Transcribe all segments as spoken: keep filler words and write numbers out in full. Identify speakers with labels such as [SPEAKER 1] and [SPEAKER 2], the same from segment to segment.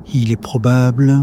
[SPEAKER 1] Il est probable,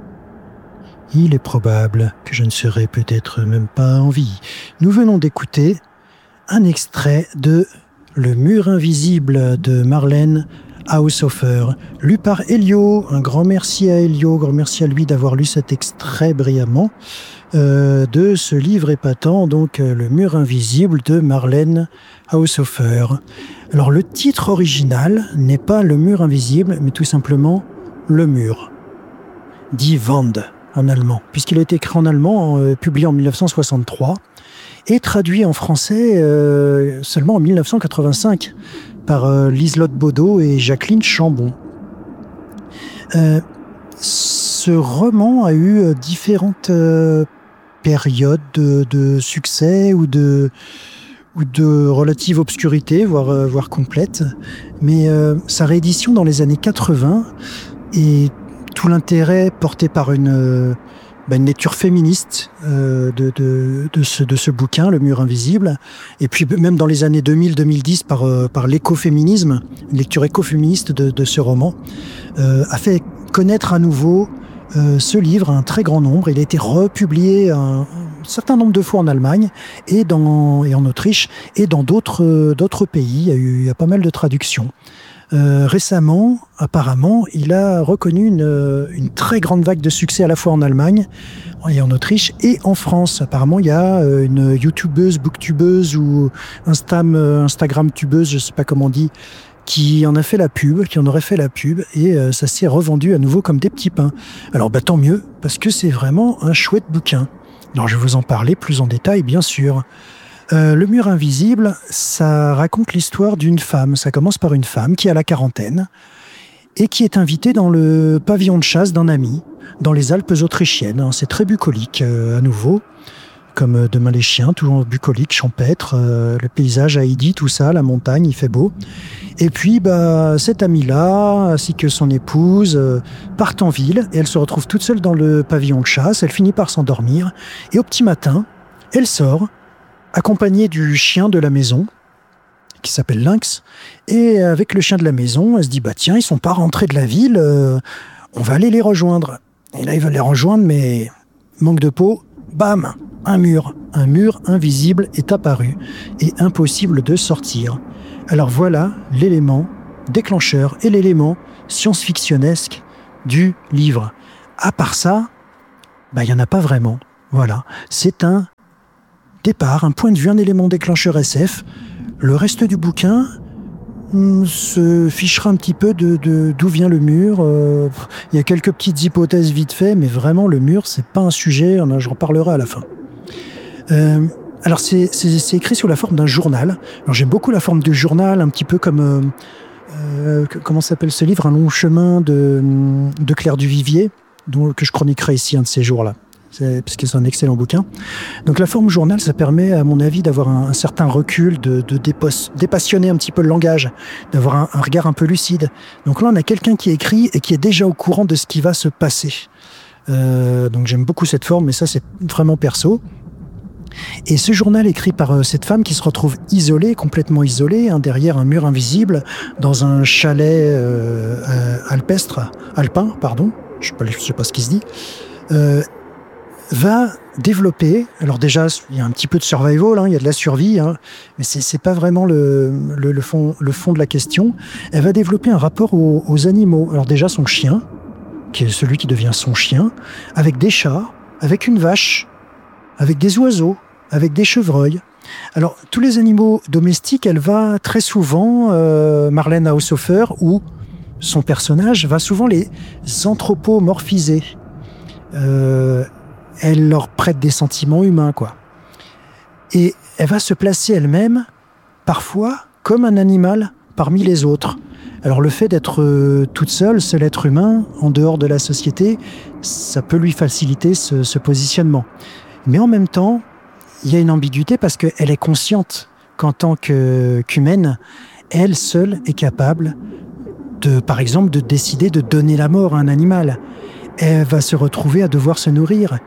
[SPEAKER 1] il est probable que je ne serai peut-être même pas en vie. Nous venons d'écouter un extrait de Le mur invisible de Marlène Haushofer, lu par Elio. Un grand merci à Elio, grand merci à lui d'avoir lu cet extrait brillamment euh, de ce livre épatant, donc euh, Le mur invisible de Marlène Haushofer. Alors le titre original n'est pas Le mur invisible, mais tout simplement Le mur, dit Wand en allemand, puisqu'il a été écrit en allemand, euh, publié en dix-neuf cent soixante-trois, et traduit en français euh, seulement en dix-neuf cent quatre-vingt-cinq par euh, Liselotte Baudot et Jacqueline Chambon. Euh, ce roman a eu euh, différentes euh, périodes de, de succès ou de, ou de relative obscurité, voire, euh, voire complète, mais euh, sa réédition dans les années quatre-vingts et tout l'intérêt porté par une, euh, bah une lecture féministe euh, de, de, de, ce, de ce bouquin, Le mur invisible, et puis même dans les années deux mille deux mille dix par, euh, par l'écoféminisme, une lecture écoféministe de, de ce roman, euh, a fait connaître à nouveau euh, ce livre à un très grand nombre. Il a été republié un, un certain nombre de fois en Allemagne et, dans, et en Autriche et dans d'autres, d'autres pays. Il y a eu il y a pas mal de traductions. Euh, récemment, apparemment, il a reconnu une, une très grande vague de succès à la fois en Allemagne et en Autriche et en France. Apparemment, il y a une youtubeuse, booktubeuse ou Instam, Instagram tubeuse, je sais pas comment on dit, qui en a fait la pub, qui en aurait fait la pub, et euh, ça s'est revendu à nouveau comme des petits pains. Alors, bah, tant mieux, parce que c'est vraiment un chouette bouquin. Alors, je vais vous en parler plus en détail, bien sûr. Euh, Le mur invisible, ça raconte l'histoire d'une femme. Ça commence par une femme qui a la quarantaine et qui est invitée dans le pavillon de chasse d'un ami dans les Alpes autrichiennes. C'est très bucolique euh, à nouveau, comme Demain les chiens, toujours bucolique, champêtre, euh, le paysage Haïdi, tout ça, la montagne, il fait beau. Et puis, bah, cette amie-là, ainsi que son épouse, euh, partent en ville et elle se retrouve toute seule dans le pavillon de chasse. Elle finit par s'endormir et au petit matin, elle sort accompagnée du chien de la maison, qui s'appelle Lynx, et avec le chien de la maison, elle se dit, bah tiens, ils sont pas rentrés de la ville, euh, on va aller les rejoindre. Et là, ils veulent les rejoindre, mais manque de peau, bam, un mur, un mur invisible est apparu, et impossible de sortir. Alors voilà l'élément déclencheur et l'élément science-fictionnesque du livre. À part ça, bah il y en a pas vraiment. Voilà, c'est un départ, un point de vue, un élément déclencheur S F. Le reste du bouquin hmm, se fichera un petit peu de, de, d'où vient le mur. Euh, il y a quelques petites hypothèses vite fait, mais vraiment le mur, c'est pas un sujet. J'en parlerai à la fin. Euh, alors c'est, c'est, c'est écrit sous la forme d'un journal. Alors j'aime beaucoup la forme du journal, un petit peu comme euh, euh, comment s'appelle ce livre, Un long chemin de, de Claire Duvivier, dont, que je chroniquerai ici un de ces jours-là. C'est, parce que c'est un excellent bouquin. Donc la forme journal, ça permet, à mon avis, d'avoir un, un certain recul, de, de dépos, dépassionner un petit peu le langage, d'avoir un, un regard un peu lucide. Donc là, on a quelqu'un qui écrit et qui est déjà au courant de ce qui va se passer. Euh, donc j'aime beaucoup cette forme, mais ça, c'est vraiment perso. Et ce journal écrit par euh, cette femme qui se retrouve isolée, complètement isolée, hein, derrière un mur invisible, dans un chalet euh, euh, alpestre, alpin, pardon, je ne sais, sais pas ce qui se dit, euh, va développer, alors déjà il y a un petit peu de survival, hein, il y a de la survie, hein, mais c'est, c'est pas vraiment le, le, le, fond, le fond de la question. Elle va développer un rapport aux, aux animaux. Alors déjà son chien, qui est celui qui devient son chien, avec des chats, avec une vache, avec des oiseaux, avec des chevreuils. Alors tous les animaux domestiques, elle va très souvent, euh, Marlène Haushofer, ou son personnage, va souvent les anthropomorphiser. Euh, Elle leur prête des sentiments humains, quoi. Et elle va se placer elle-même, parfois, comme un animal parmi les autres. Alors le fait d'être euh, toute seule, seul être humain, en dehors de la société, ça peut lui faciliter ce, ce positionnement. Mais en même temps, il y a une ambiguïté parce qu'elle est consciente qu'en tant que, qu'humaine, elle seule est capable de, par exemple, de décider de donner la mort à un animal. Elle va se retrouver à devoir se nourrir.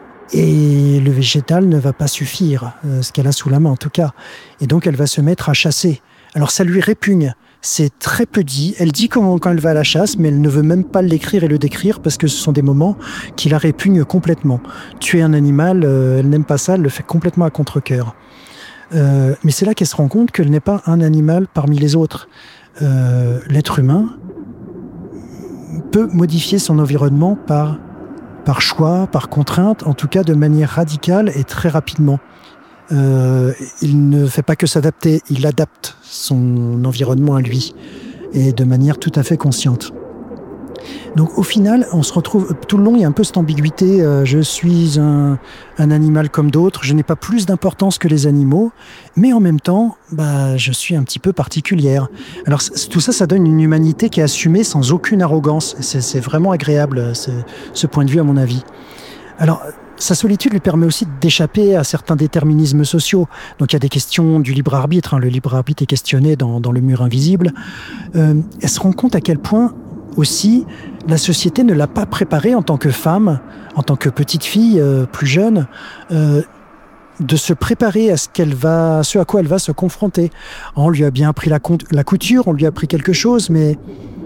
[SPEAKER 1] Et le végétal ne va pas suffire, euh, ce qu'elle a sous la main en tout cas. Et donc elle va se mettre à chasser. Alors ça lui répugne, c'est très peu dit. Elle dit quand, quand elle va à la chasse, mais elle ne veut même pas l'écrire et le décrire parce que ce sont des moments qui la répugnent complètement. Tuer un animal, euh, elle n'aime pas ça, elle le fait complètement à contre-cœur. Euh, mais c'est là qu'elle se rend compte qu'elle n'est pas un animal parmi les autres. Euh, l'être humain peut modifier son environnement par, par choix, par contrainte, en tout cas de manière radicale et très rapidement. Euh, il ne fait pas que s'adapter, il adapte son environnement à lui, et de manière tout à fait consciente. Donc au final, on se retrouve, tout le long, il y a un peu cette ambiguïté, euh, je suis un, un animal comme d'autres, je n'ai pas plus d'importance que les animaux, mais en même temps, bah, je suis un petit peu particulière. Alors tout ça, ça donne une humanité qui est assumée sans aucune arrogance, c'est, c'est vraiment agréable, c'est, ce point de vue à mon avis. Alors, sa solitude lui permet aussi d'échapper à certains déterminismes sociaux. Donc il y a des questions du libre arbitre, hein. Le libre arbitre est questionné dans, dans Le Mur invisible. Euh, elle se rend compte à quel point aussi la société ne l'a pas préparée en tant que femme, en tant que petite fille euh, plus jeune, euh, de se préparer à ce qu'elle va, ce à quoi elle va se confronter. On lui a bien appris la, la couture, on lui a appris quelque chose, mais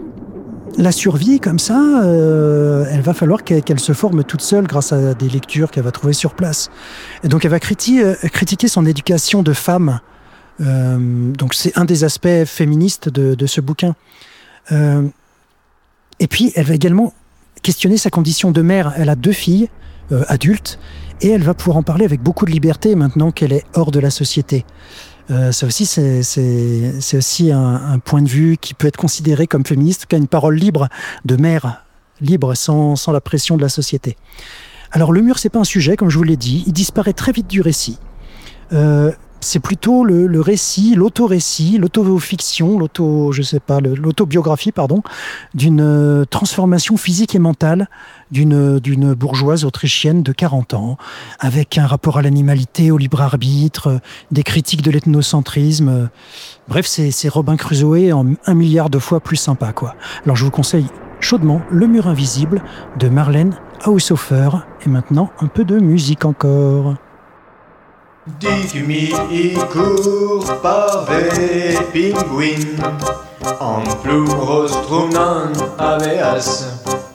[SPEAKER 1] la survie, comme ça, euh, elle va falloir qu'elle, qu'elle se forme toute seule grâce à des lectures qu'elle va trouver sur place. Et donc elle va critiquer, euh, critiquer son éducation de femme. Euh, donc c'est un des aspects féministes de, de ce bouquin. Euh, et puis elle va également questionner sa condition de mère. Elle a deux filles euh, adultes et elle va pouvoir en parler avec beaucoup de liberté maintenant qu'elle est hors de la société. Euh, ça aussi, c'est, c'est, c'est aussi un, un point de vue qui peut être considéré comme féministe, qui a une parole libre, de mère libre, sans, sans la pression de la société. Alors le mur, c'est pas un sujet, comme je vous l'ai dit, il disparaît très vite du récit. Euh, c'est plutôt le, le récit, l'auto-récit, l'auto-fiction, l'auto, je sais pas, le, l'autobiographie, pardon, d'une transformation physique et mentale d'une, d'une bourgeoise autrichienne de quarante ans, avec un rapport à l'animalité, au libre arbitre, des critiques de l'ethnocentrisme. Bref, c'est, c'est Robin Crusoe en un milliard de fois plus sympa, quoi. Alors je vous conseille chaudement Le Mur invisible de Marlène Haushofer. Et maintenant, un peu de musique encore.
[SPEAKER 2] Die Chemie court pavé Pinguin, en plumros trunan aveas.